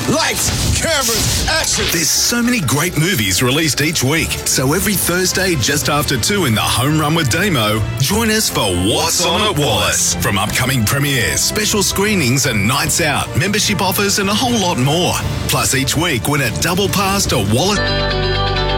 Lights, cameras, action. There's so many great movies released each week. So every Thursday, just after 2 in the Home Run with Damo, join us for What's On at Wallace. From upcoming premieres, special screenings and nights out, membership offers and a whole lot more. Plus each week, win a double pass to Wallace.